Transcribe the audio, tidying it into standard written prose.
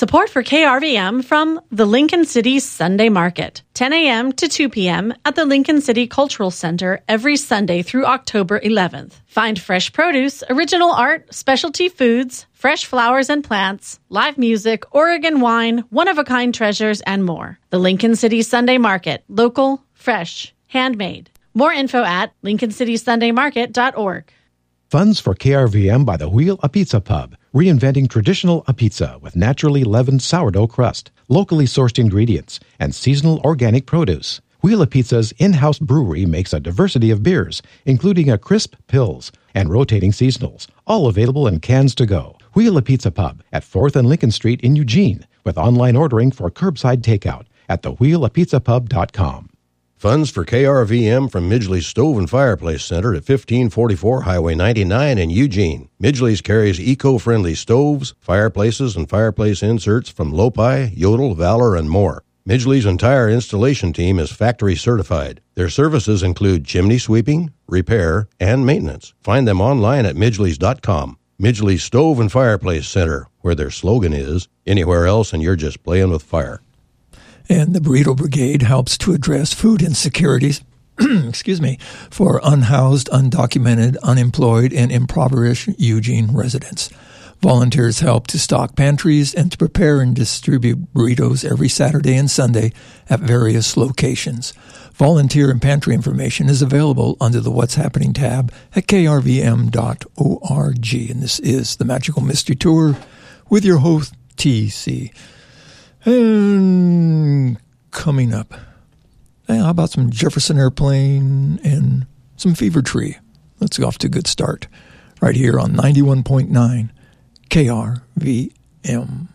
Support for KRVM from the Lincoln City Sunday Market, 10 a.m. to 2 p.m. at the Lincoln City Cultural Center every Sunday through October 11th. Find fresh produce, original art, specialty foods, fresh flowers and plants, live music, Oregon wine, one-of-a-kind treasures, and more. The Lincoln City Sunday Market, local, fresh, handmade. More info at lincolncitysundaymarket.org. Funds for KRVM by the Wheel a Pizza Pub, reinventing traditional a pizza with naturally leavened sourdough crust, locally sourced ingredients, and seasonal organic produce. Wheel a Pizza's in-house brewery makes a diversity of beers, including a crisp Pils and rotating seasonals, all available in cans to go. Wheel a Pizza Pub at 4th and Lincoln Street in Eugene, with online ordering for curbside takeout at thewheelapizzapub.com. Funds for KRVM from Midgley's Stove and Fireplace Center at 1544 Highway 99 in Eugene. Midgley's carries eco-friendly stoves, fireplaces, and fireplace inserts from Lopi, Yodel, Valor, and more. Midgley's entire installation team is factory certified. Their services include chimney sweeping, repair, and maintenance. Find them online at midgleys.com. Midgley's Stove and Fireplace Center, where their slogan is, anywhere else and you're just playing with fire. And the Burrito Brigade helps to address food insecurities for unhoused, undocumented, unemployed, and impoverished Eugene residents. Volunteers help to stock pantries and to prepare and distribute burritos every Saturday and Sunday at various locations. Volunteer and pantry information is available under the What's Happening tab at krvm.org. And this is the Magical Mystery Tour with your host, TC. And coming up, how about some Jefferson Airplane and some Fever Tree? Let's go off to a good start right here on 91.9 KRVM.